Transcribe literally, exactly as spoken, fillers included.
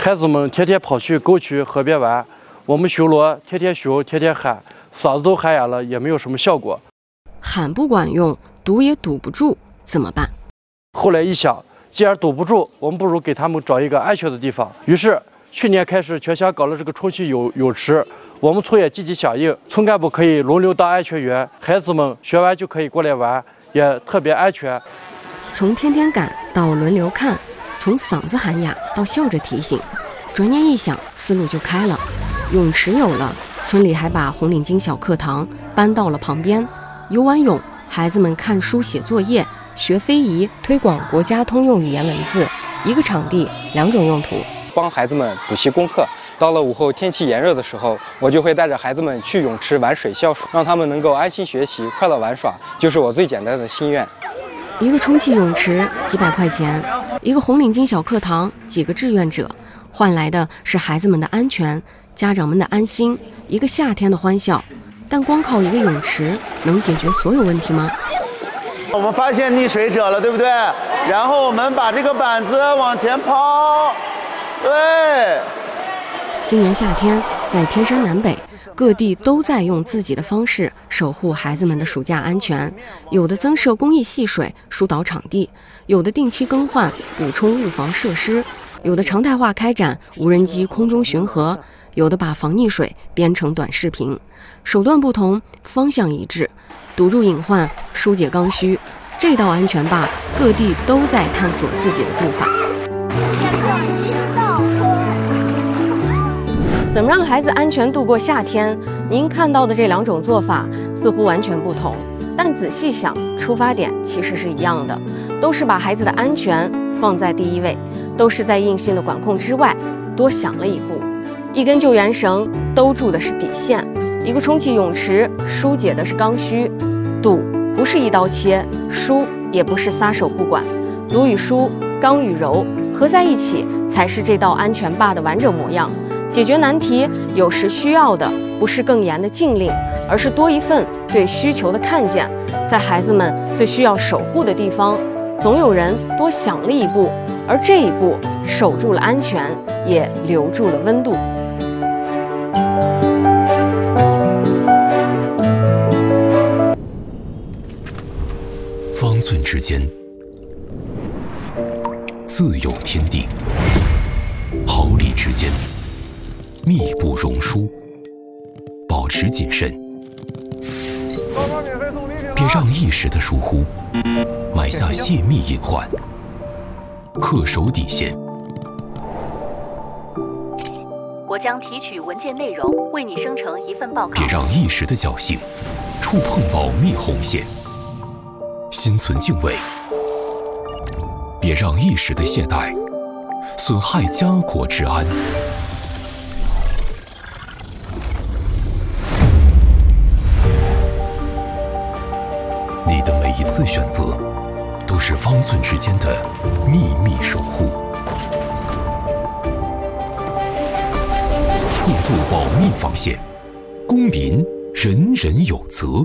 孩子们天天跑去沟渠、河边玩，我们巡逻天天巡、天天喊，嗓子都喊哑了，也没有什么效果。 喊不管用，堵也堵不住，怎么办？ 后来一想，既然堵不住，我们不如给他们找一个安全的地方。于是去年开始，全乡搞了这个充气泳泳池，我们村也积极响应，村干部可以轮流当安全员，孩子们学完就可以过来玩，也特别安全。 从天天赶到轮流看，从嗓子喊哑到笑着提醒，转念一想，思路就开了。泳池有了，村里还把红领巾小课堂搬到了旁边，游完泳，孩子们看书写作业，学非遗，推广国家通用语言文字，一个场地两种用途。 帮孩子们补习功课，到了午后天气炎热的时候，我就会带着孩子们去泳池玩水消暑，让他们能够安心学习，快乐玩耍，就是我最简单的心愿。 一个充气泳池几百块钱，一个红领巾小课堂几个志愿者，换来的是孩子们的安全，家长们的安心，一个夏天的欢笑。但光靠一个泳池能解决所有问题吗？ 我们发现溺水者了，对不对？然后我们把这个板子往前抛，对。 今年夏天，在天山南北各地都在用自己的方式守护孩子们的暑假安全，有的增设公益戏水疏导场地，有的定期更换补充物防设施，有的常态化开展无人机空中巡河，有的把防溺水编成短视频，手段不同，方向一致，堵住隐患，疏解刚需。这道安全坝，各地都在探索自己的住法。怎么让孩子安全度过夏天？您看到的这两种做法似乎完全不同，但仔细想，出发点其实是一样的，都是把孩子的安全放在第一位，都是在硬性的管控之外多想了一步。一根救援绳兜住的是底线，一个充气泳池疏解的是刚需。堵不是一刀切，疏也不是撒手不管，堵与疏，刚与柔合在一起，才是这道安全坝的完整模样。解决难题有时需要的不是更严的禁令，而是多一份对需求的看见。在孩子们最需要守护的地方，总有人多想了一步，而这一步守住了安全，也留住了温度。 方寸之间，自有天地；毫厘之间，密不容疏。保持谨慎，别让一时的疏忽埋下泄密隐患。恪守底线。 我将提取文件内容，为你生成一份报告。 别让一时的侥幸触碰保密红线。心存敬畏，别让一时的懈怠损害家国之安。你的每一次选择，都是方寸之间的秘密守护。步入保密防线，公民人人有责。